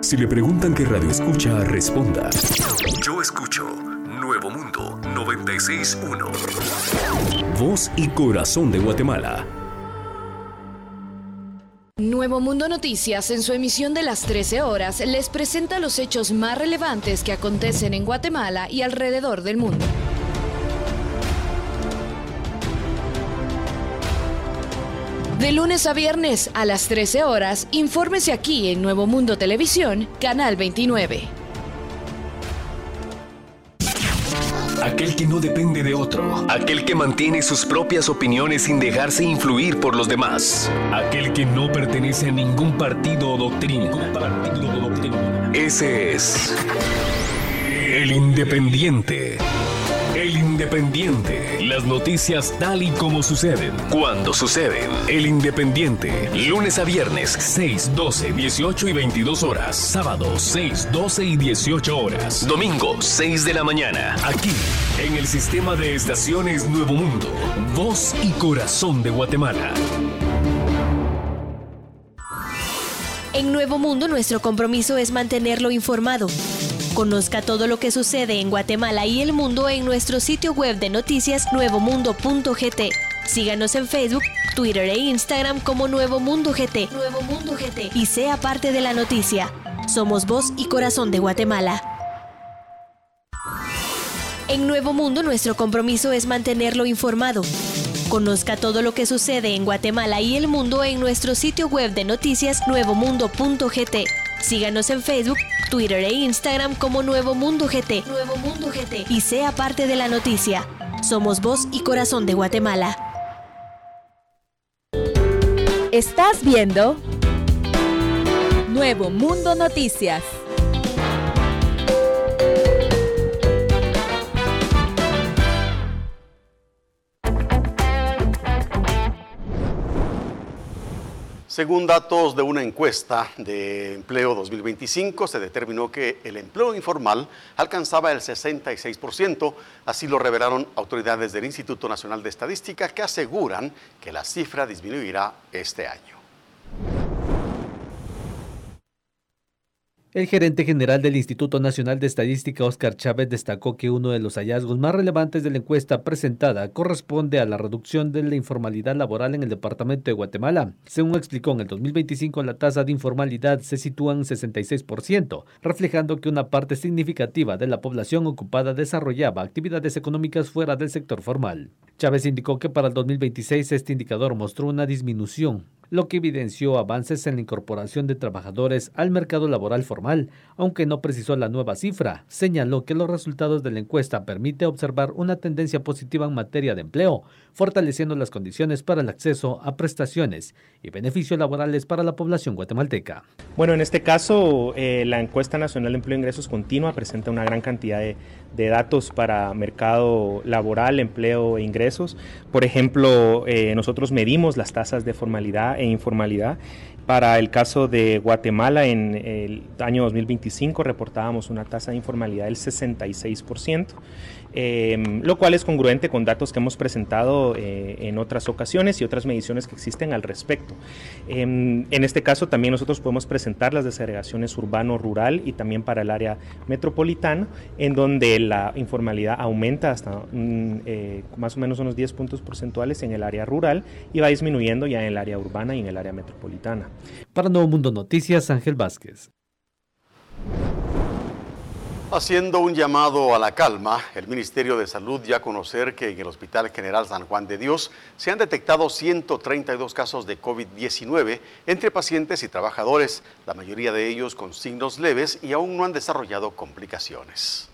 Si le preguntan qué radio escucha, responda: yo escucho Nuevo Mundo 96.1. Voz y corazón de Guatemala. Nuevo Mundo Noticias, en su emisión de las 13 horas, les presenta los hechos más relevantes que acontecen en Guatemala y alrededor del mundo. De lunes a viernes a las 13 horas, infórmese aquí en Nuevo Mundo Televisión, Canal 29. Aquel que no depende de otro. Aquel que mantiene sus propias opiniones sin dejarse influir por los demás. Aquel que no pertenece a ningún partido o doctrina. Ese es el Independiente. El Independiente. Las noticias tal y como suceden, cuando suceden. El Independiente. Lunes a viernes, 6, 12, 18 y 22 horas. Sábado, 6, 12 y 18 horas. Domingo, 6 de la mañana. Aquí, en el sistema de estaciones Nuevo Mundo. Voz y corazón de Guatemala. En Nuevo Mundo, nuestro compromiso es mantenerlo informado. Conozca todo lo que sucede en Guatemala y el mundo en nuestro sitio web de noticias nuevomundo.gt. Síganos en Facebook, Twitter e Instagram como Nuevo Mundo GT. Nuevo Mundo GT. Y sea parte de la noticia. Somos voz y corazón de Guatemala. En Nuevo Mundo, nuestro compromiso es mantenerlo informado. Conozca todo lo que sucede en Guatemala y el mundo en nuestro sitio web de noticias nuevomundo.gt. Síganos en Facebook, Twitter e Instagram como Nuevo Mundo GT. Nuevo Mundo GT. Y sea parte de la noticia. Somos voz y corazón de Guatemala. Estás viendo Nuevo Mundo Noticias. Según datos de una encuesta de empleo 2025, se determinó que el empleo informal alcanzaba el 66%. Así lo revelaron autoridades del Instituto Nacional de Estadística, que aseguran que la cifra disminuirá este año. El gerente general del Instituto Nacional de Estadística, Óscar Chávez, destacó que uno de los hallazgos más relevantes de la encuesta presentada corresponde a la reducción de la informalidad laboral en el departamento de Guatemala. Según explicó, en el 2025 la tasa de informalidad se sitúa en 66%, reflejando que una parte significativa de la población ocupada desarrollaba actividades económicas fuera del sector formal. Chávez indicó que para el 2026 este indicador mostró una disminución, lo que evidenció avances en la incorporación de trabajadores al mercado laboral formal, aunque no precisó la nueva cifra. Señaló que los resultados de la encuesta permiten observar una tendencia positiva en materia de empleo, fortaleciendo las condiciones para el acceso a prestaciones y beneficios laborales para la población guatemalteca. Bueno, en este caso, la encuesta nacional de empleo e ingresos continua presenta una gran cantidad de datos para mercado laboral, empleo e ingresos. Por ejemplo, nosotros medimos las tasas de formalidad e informalidad. Para el caso de Guatemala, en el año 2025 reportábamos una tasa de informalidad del 66%, lo cual es congruente con datos que hemos presentado en otras ocasiones y otras mediciones que existen al respecto. En este caso también nosotros podemos presentar las desagregaciones urbano-rural y también para el área metropolitana, en donde la informalidad aumenta hasta más o menos unos 10 puntos porcentuales en el área rural y va disminuyendo ya en el área urbana y en el área metropolitana. Para Nuevo Mundo Noticias, Ángel Vázquez. Haciendo un llamado a la calma, el Ministerio de Salud dio a conocer que en el Hospital General San Juan de Dios se han detectado 132 casos de COVID-19 entre pacientes y trabajadores, la mayoría de ellos con signos leves y aún no han desarrollado complicaciones.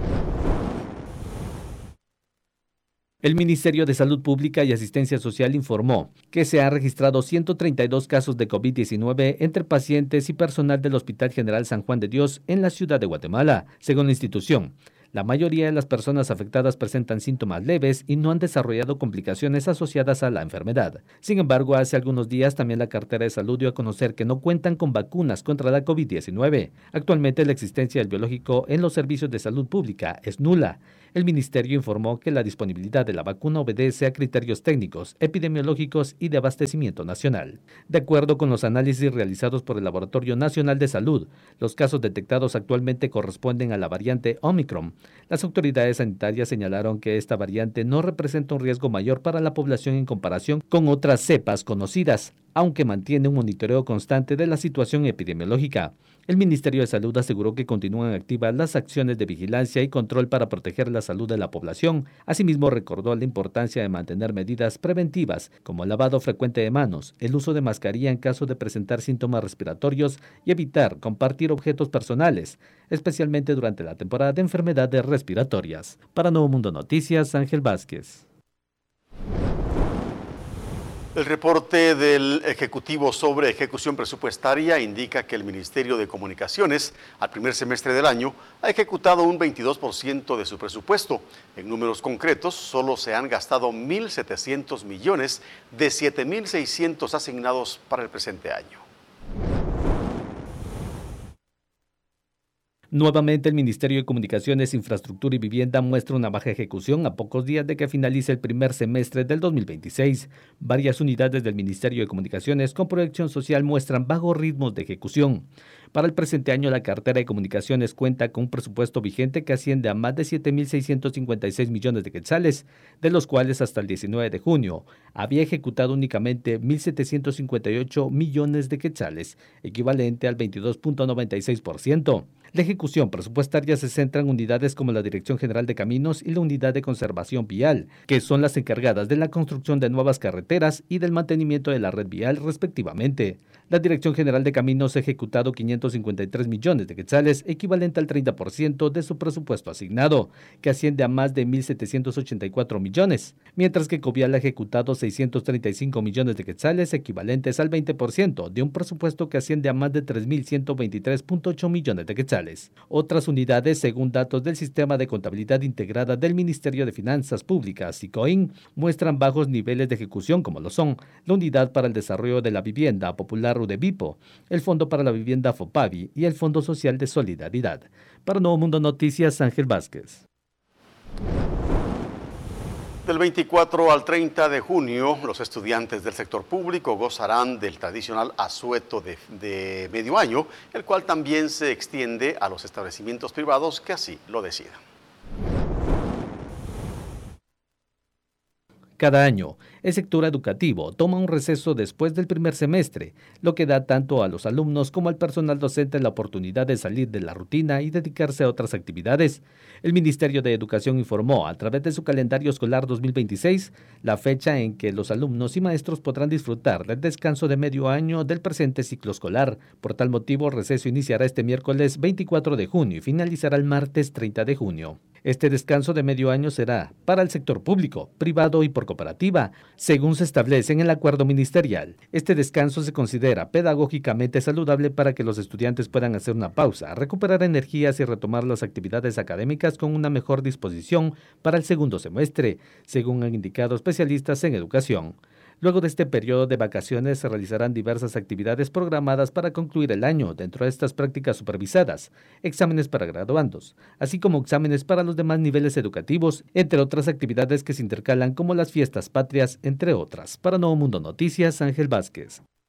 El Ministerio de Salud Pública y Asistencia Social informó que se han registrado 132 casos de COVID-19 entre pacientes y personal del Hospital General San Juan de Dios en la ciudad de Guatemala. Según la institución, la mayoría de las personas afectadas presentan síntomas leves y no han desarrollado complicaciones asociadas a la enfermedad. Sin embargo, hace algunos días también la cartera de salud dio a conocer que no cuentan con vacunas contra la COVID-19. Actualmente la existencia del biológico en los servicios de salud pública es nula. El ministerio informó que la disponibilidad de la vacuna obedece a criterios técnicos, epidemiológicos y de abastecimiento nacional. De acuerdo con los análisis realizados por el Laboratorio Nacional de Salud, los casos detectados actualmente corresponden a la variante Omicron. Las autoridades sanitarias señalaron que esta variante no representa un riesgo mayor para la población en comparación con otras cepas conocidas, aunque mantiene un monitoreo constante de la situación epidemiológica. El Ministerio de Salud aseguró que continúan activas las acciones de vigilancia y control para proteger la salud de la población. Asimismo, recordó la importancia de mantener medidas preventivas como el lavado frecuente de manos, el uso de mascarilla en caso de presentar síntomas respiratorios y evitar compartir objetos personales, especialmente durante la temporada de enfermedades respiratorias. Para Nuevo Mundo Noticias, Ángel Vázquez. El reporte del Ejecutivo sobre ejecución presupuestaria indica que el Ministerio de Comunicaciones al primer semestre del año ha ejecutado un 22% de su presupuesto. En números concretos, solo se han gastado 1.700 millones de 7.600 asignados para el presente año. Nuevamente, el Ministerio de Comunicaciones, Infraestructura y Vivienda muestra una baja ejecución a pocos días de que finalice el primer semestre del 2026. Varias unidades del Ministerio de Comunicaciones con proyección social muestran bajos ritmos de ejecución. Para el presente año, la cartera de comunicaciones cuenta con un presupuesto vigente que asciende a más de 7.656 millones de quetzales, de los cuales hasta el 19 de junio había ejecutado únicamente 1.758 millones de quetzales, equivalente al 22.96%. La ejecución presupuestaria se centra en unidades como la Dirección General de Caminos y la Unidad de Conservación Vial, que son las encargadas de la construcción de nuevas carreteras y del mantenimiento de la red vial, respectivamente. La Dirección General de Caminos ha ejecutado 553 millones de quetzales, equivalente al 30% de su presupuesto asignado, que asciende a más de 1.784 millones, mientras que Covial ha ejecutado 635 millones de quetzales, equivalentes al 20% de un presupuesto que asciende a más de 3.123.8 millones de quetzales. Otras unidades, según datos del Sistema de Contabilidad Integrada del Ministerio de Finanzas Públicas, SICOIN, muestran bajos niveles de ejecución, como lo son la Unidad para el Desarrollo de la Vivienda Popular UDEVIPO, el Fondo para la Vivienda FOPAVI y el Fondo Social de Solidaridad. Para Nuevo Mundo Noticias, Ángel Vázquez. Del 24 al 30 de junio, los estudiantes del sector público gozarán del tradicional asueto de medio año, el cual también se extiende a los establecimientos privados que así lo decidan. Cada año, el sector educativo toma un receso después del primer semestre, lo que da tanto a los alumnos como al personal docente la oportunidad de salir de la rutina y dedicarse a otras actividades. El Ministerio de Educación informó a través de su calendario escolar 2026 la fecha en que los alumnos y maestros podrán disfrutar del descanso de medio año del presente ciclo escolar. Por tal motivo, el receso iniciará este miércoles 24 de junio y finalizará el martes 30 de junio. Este descanso de medio año será para el sector público, privado y por cooperativa, según se establece en el acuerdo ministerial. Este descanso se considera pedagógicamente saludable para que los estudiantes puedan hacer una pausa, recuperar energías y retomar las actividades académicas con una mejor disposición para el segundo semestre, según han indicado especialistas en educación. Luego de este periodo de vacaciones se realizarán diversas actividades programadas para concluir el año. Dentro de estas prácticas supervisadas, exámenes para graduandos, así como exámenes para los demás niveles educativos, entre otras actividades que se intercalan como las fiestas patrias, entre otras. Para Nuevo Mundo Noticias, Ángel Vázquez.